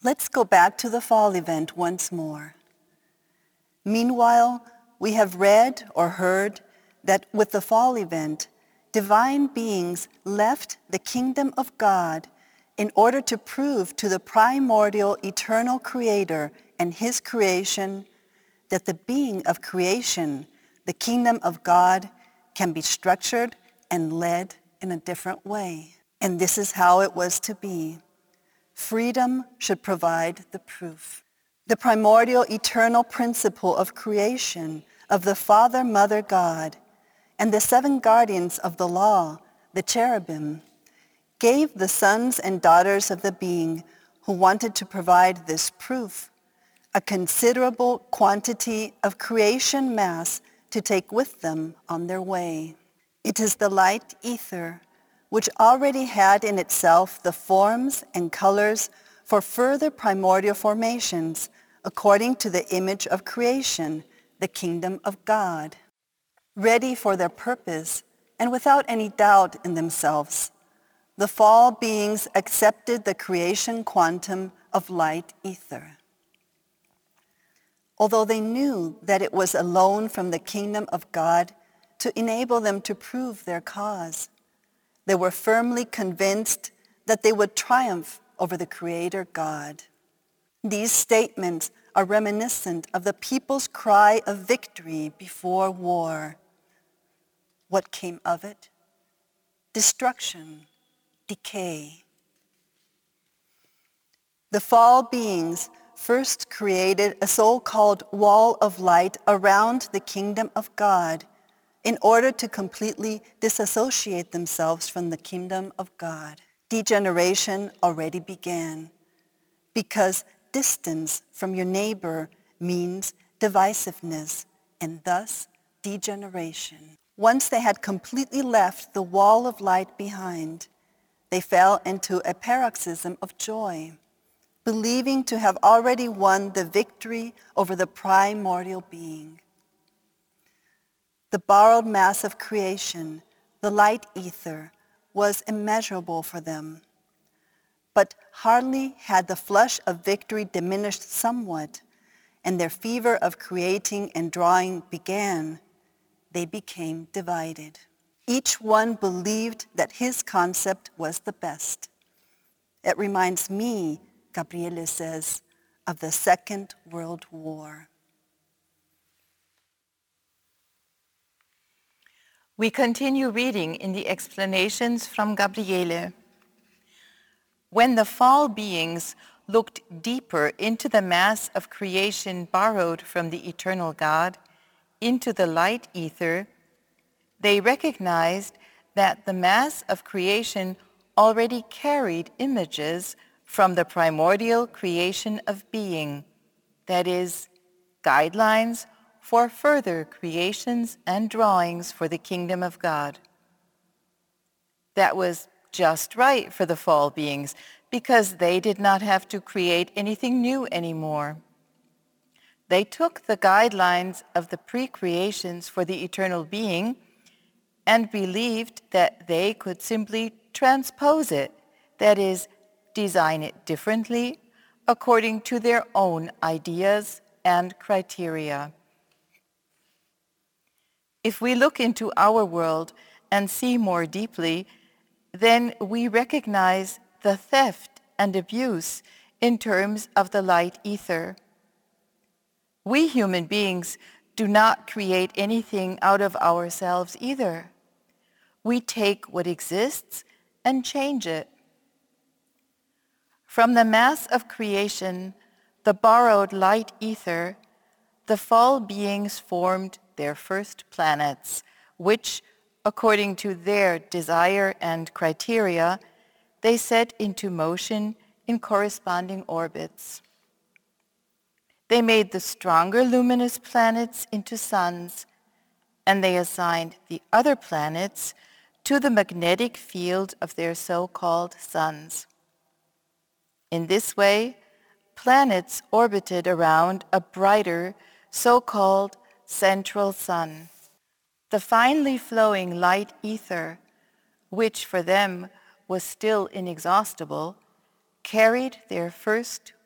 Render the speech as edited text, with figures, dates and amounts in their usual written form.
Let's go back to the fall event once more. Meanwhile, we have read or heard that with the fall event, divine beings left the kingdom of God in order to prove to the primordial eternal creator and his creation that the being of creation, the kingdom of God, can be structured and led in a different way. And this is how it was to be. Freedom should provide the proof. The primordial eternal principle of creation of the Father, Mother, God, and the seven guardians of the law, the cherubim, gave the sons and daughters of the being who wanted to provide this proof a considerable quantity of creation mass to take with them on their way. It is the light ether, which already had in itself the forms and colors for further primordial formations according to the image of creation, the kingdom of God. Ready for their purpose and without any doubt in themselves, the fall beings accepted the creation quantum of light ether. Although they knew that it was a loan from the kingdom of God to enable them to prove their cause, they were firmly convinced that they would triumph over the Creator God. These statements are reminiscent of the people's cry of victory before war. What came of it? Destruction, decay. The fall beings first created a so-called wall of light around the kingdom of God in order to completely disassociate themselves from the kingdom of God. Degeneration already began because distance from your neighbor means divisiveness and thus degeneration. Once they had completely left the wall of light behind, they fell into a paroxysm of joy, believing to have already won the victory over the primordial being. The borrowed mass of creation, the light ether, was immeasurable for them. But hardly had the flush of victory diminished somewhat, and their fever of creating and drawing began, they became divided. Each one believed that his concept was the best. It reminds me, Gabriele says, of the Second World War. We continue reading in the explanations from Gabriele. When the fall beings looked deeper into the mass of creation borrowed from the eternal God, into the light ether, they recognized that the mass of creation already carried images from the primordial creation of being, that is, guidelines for further creations and drawings for the kingdom of God. That was just right for the fall beings because they did not have to create anything new anymore. They took the guidelines of the pre-creations for the eternal being and believed that they could simply transpose it, that is, design it differently according to their own ideas and criteria. If we look into our world and see more deeply, then we recognize the theft and abuse in terms of the light ether. We human beings do not create anything out of ourselves either. We take what exists and change it. From the mass of creation, the borrowed light ether, the fall beings formed their first planets, which, according to their desire and criteria, they set into motion in corresponding orbits. They made the stronger luminous planets into suns, and they assigned the other planets to the magnetic field of their so-called suns. In this way, planets orbited around a brighter, so-called central sun. The finely flowing light ether, which for them was still inexhaustible, carried their first